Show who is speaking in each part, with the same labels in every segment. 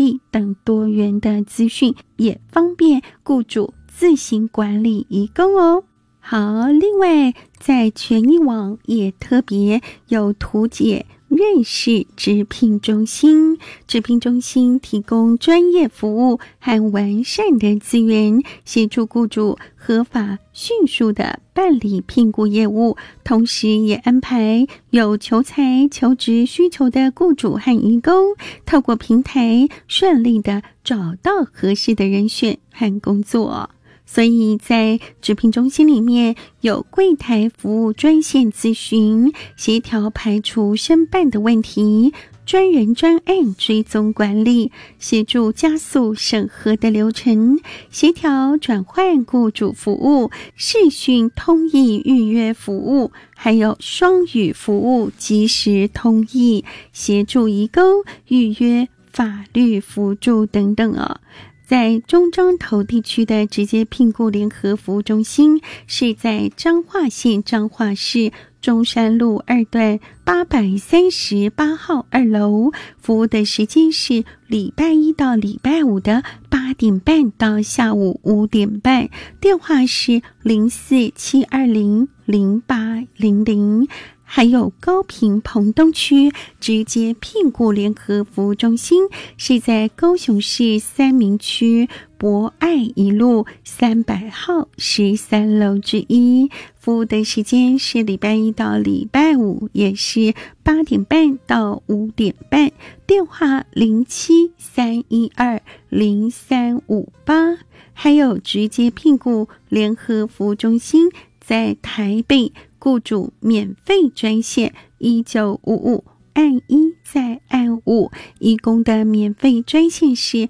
Speaker 1: 力等多元的资讯，也方便雇主自行管理移工哦。好，另外在权益网也特别有图解认识职聘中心，职聘中心提供专业服务和完善的资源，协助雇主合法迅速的办理聘雇业务，同时也安排有求才求职需求的雇主和移工，透过平台顺利的找到合适的人选和工作。所以在职聘中心里面有柜台服务专线咨询，协调排除申办的问题，专人专案追踪管理，协助加速审核的流程，协调转换雇主服务，视讯通译预约服务，还有双语服务及时通译，协助移工预约法律辅助等等哦。在中彰投地区的直接聘雇联合服务中心是在彰化县彰化市中山路2段838号2楼，服务的时间是礼拜一到礼拜五的8点半到下午5点半，电话是04-720-0800。还有高屏澎东区直接聘雇联合服务中心是在高雄市三民区博爱一路300号13楼之一，服务的时间是礼拜一到礼拜五，也是8点半到5点半，电话07-312-0358。还有直接聘雇联合服务中心在台北，雇主免费专线1955，按1再按5，移工的免费专线是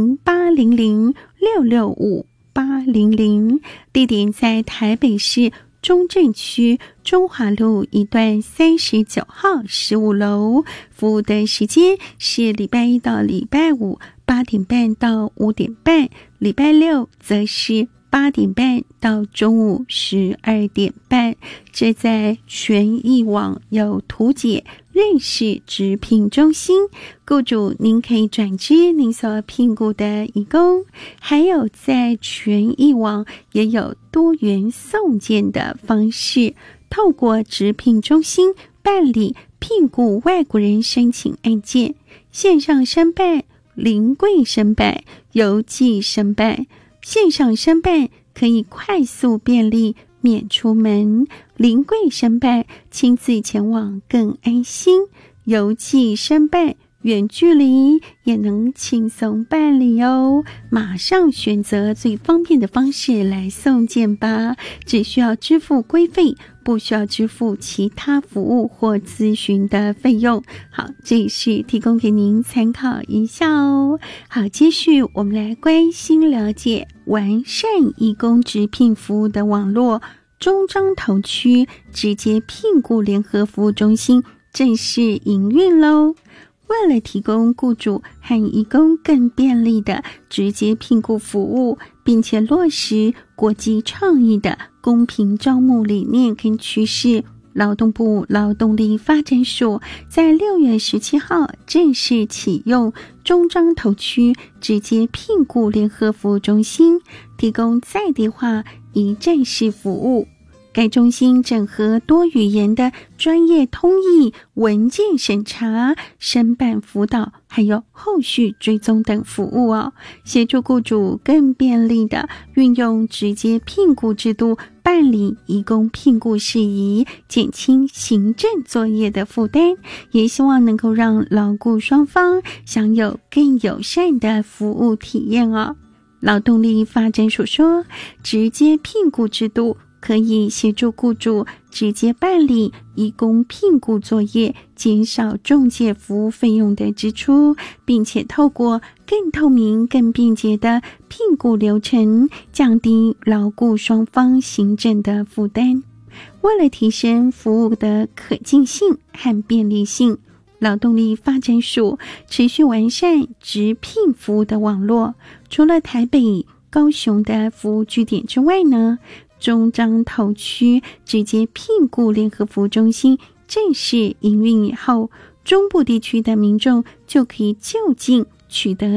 Speaker 1: 0800-665-800，地点在台北市中正区中华路1段39号15楼，服务的时间是礼拜一到礼拜五8点半到5点半，礼拜六则是8点半到中午12点半。这在权益网有图解认识职聘中心，雇主您可以转知您所聘雇的移工，还有在权益网也有多元送件的方式，透过职聘中心办理聘雇外国人申请案件，线上申办、临柜申办、邮寄申办。线上申办可以快速便利，免出门；临柜申办亲自前往更安心；邮寄申办远距离也能轻松办理哦。马上选择最方便的方式来送件吧，只需要支付规费，不需要支付其他服务或咨询的费用。好，这也是提供给您参考一下哦。好，接续我们来关心了解完善移工直聘服务的网络，中彰投区直接聘雇联合服务中心正式营运咯。为了提供雇主和移工更便利的直接聘雇服务，并且落实国际倡议的公平招募理念跟趋势，劳动部劳动力发展署在6月17号正式启用中彰投区直接聘雇联合服务中心，提供在地化一站式服务。该中心整合多语言的专业通译、文件审查、申办辅导，还有后续追踪等服务哦，协助雇主更便利的运用直接聘雇制度办理移工聘雇事宜，减轻行政作业的负担，也希望能够让劳雇双方享有更友善的服务体验哦。劳动力发展署说，直接聘雇制度可以协助雇主直接办理移工聘雇作业，减少仲介服务费用的支出，并且透过更透明、更便捷的聘雇流程，降低劳雇双方行政的负担。为了提升服务的可进性和便利性，劳动力发展署持续完善直聘服务的网络。除了台北、高雄的服务据点之外呢，中彰投区直接聘雇联合服务中心正式营运以后，中部地区的民众就可以就近取得